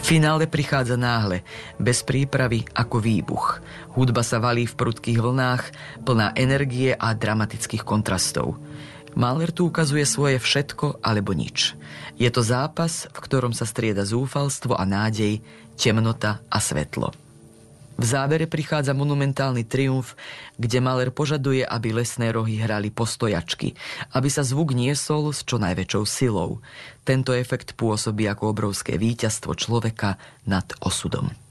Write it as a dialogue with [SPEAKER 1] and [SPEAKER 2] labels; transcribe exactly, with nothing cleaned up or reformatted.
[SPEAKER 1] Finále prichádza náhle, bez prípravy ako výbuch. Hudba sa valí v prudkých vlnách, plná energie a dramatických kontrastov. Mahler tu ukazuje svoje všetko alebo nič. Je to zápas, v ktorom sa strieda zúfalstvo a nádej, temnota a svetlo. V závere prichádza monumentálny triumf, kde Mahler požaduje, aby lesné rohy hrali postojačky, aby sa zvuk niesol s čo najväčšou silou. Tento efekt pôsobí ako obrovské víťazstvo človeka nad osudom.